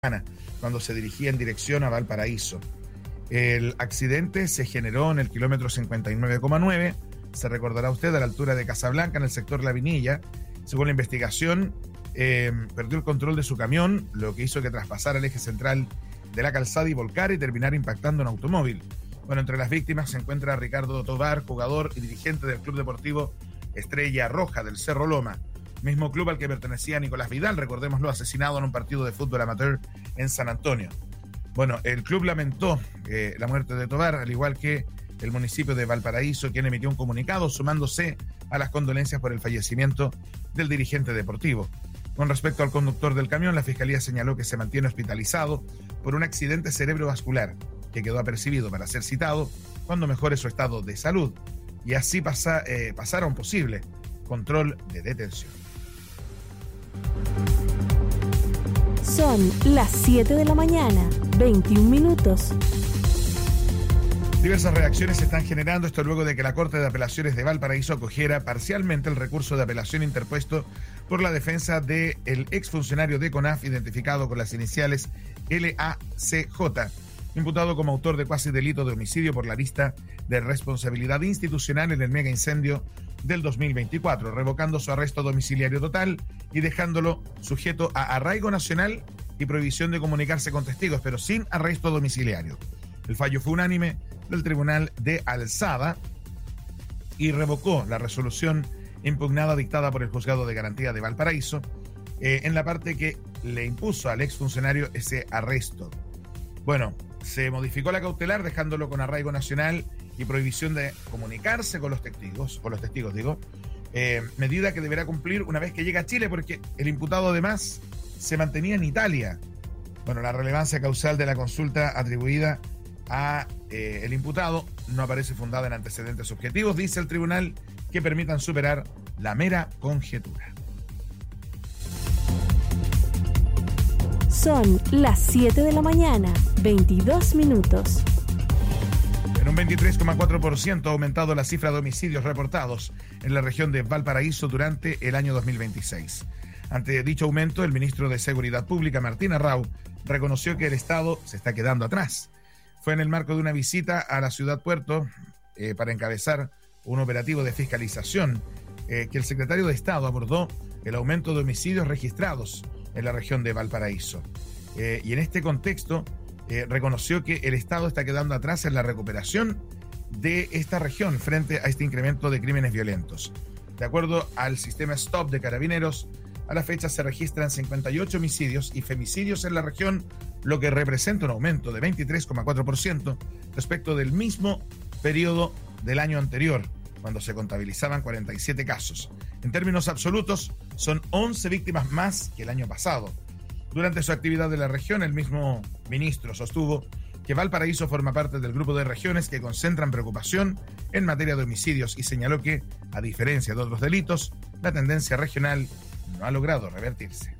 cuando se dirigía en dirección a Valparaíso. El accidente se generó en el kilómetro 59,9, se recordará usted, a la altura de Casablanca, en el sector La Vinilla. Según la investigación, perdió el control de su camión, lo que hizo que traspasara el eje central de la calzada y volcara y terminara impactando un automóvil. Bueno, entre las víctimas se encuentra Ricardo Tobar, jugador y dirigente del Club Deportivo Estrella Roja del Cerro Loma, mismo club al que pertenecía Nicolás Vidal, recordémoslo, asesinado en un partido de fútbol amateur en San Antonio. Bueno, el club lamentó la muerte de Tobar, al igual que el municipio de Valparaíso, quien emitió un comunicado sumándose a las condolencias por el fallecimiento del dirigente deportivo. Con respecto al conductor del camión, la Fiscalía señaló que se mantiene hospitalizado por un accidente cerebrovascular que quedó apercibido para ser citado cuando mejore su estado de salud y así pasar a un posible control de detención. Son las 7 de la mañana, 21 minutos. Diversas reacciones se están generando, esto luego de que la Corte de Apelaciones de Valparaíso acogiera parcialmente el recurso de apelación interpuesto por la defensa del exfuncionario de CONAF identificado con las iniciales LACJ, imputado como autor de cuasi delito de homicidio por la lista de responsabilidad institucional en el mega incendio del 2024, revocando su arresto domiciliario total y dejándolo sujeto a arraigo nacional y prohibición de comunicarse con testigos, pero sin arresto domiciliario. El fallo fue unánime del Tribunal de Alzada y revocó la resolución impugnada dictada por el Juzgado de Garantía de Valparaíso en la parte que le impuso al exfuncionario ese arresto. Bueno, se modificó la cautelar dejándolo con arraigo nacional y prohibición de comunicarse con los testigos, medida que deberá cumplir una vez que llegue a Chile, porque el imputado además se mantenía en Italia. Bueno, la relevancia causal de la consulta atribuida a el imputado no aparece fundada en antecedentes objetivos, dice el tribunal, que permitan superar la mera conjetura. Son las 7 de la mañana, 22 minutos. En un 23,4% ha aumentado la cifra de homicidios reportados en la región de Valparaíso durante el año 2026. Ante dicho aumento, el ministro de Seguridad Pública, Martín Arrau, reconoció que el Estado se está quedando atrás. Fue en el marco de una visita a la ciudad puerto para encabezar un operativo de fiscalización que el secretario de Estado abordó el aumento de homicidios registrados en la región de Valparaíso. Y en este contexto reconoció que el Estado está quedando atrás en la recuperación de esta región frente a este incremento de crímenes violentos. De acuerdo al sistema STOP de Carabineros, a la fecha se registran 58 homicidios y femicidios en la región, lo que representa un aumento de 23,4% respecto del mismo periodo del año anterior, cuando se contabilizaban 47 casos. En términos absolutos, son 11 víctimas más que el año pasado. Durante su actividad en la región, el mismo ministro sostuvo que Valparaíso forma parte del grupo de regiones que concentran preocupación en materia de homicidios y señaló que, a diferencia de otros delitos, la tendencia regional no ha logrado revertirse.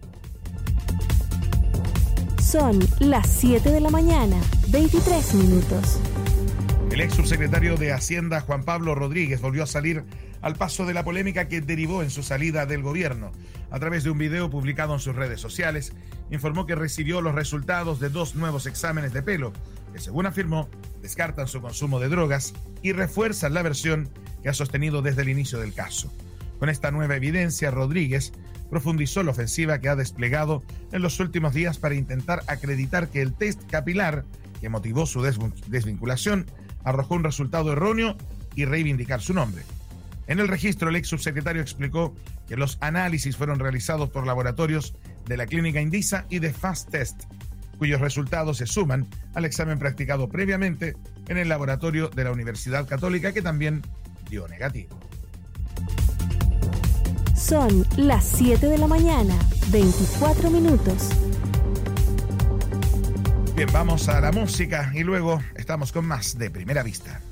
Son las 7 de la mañana, 23 minutos. El ex subsecretario de Hacienda, Juan Pablo Rodríguez, volvió a salir al paso de la polémica que derivó en su salida del gobierno. A través de un video publicado en sus redes sociales, informó que recibió los resultados de 2 nuevos exámenes de pelo, que según afirmó, descartan su consumo de drogas y refuerzan la versión que ha sostenido desde el inicio del caso. Con esta nueva evidencia, Rodríguez profundizó la ofensiva que ha desplegado en los últimos días para intentar acreditar que el test capilar que motivó su desvinculación arrojó un resultado erróneo y reivindicar su nombre. En el registro, el ex subsecretario explicó que los análisis fueron realizados por laboratorios de la clínica Indisa y de Fast Test, cuyos resultados se suman al examen practicado previamente en el laboratorio de la Universidad Católica, que también dio negativo. Son las 7 de la mañana, 24 minutos. Bien, vamos a la música y luego estamos con más de Primera Vista.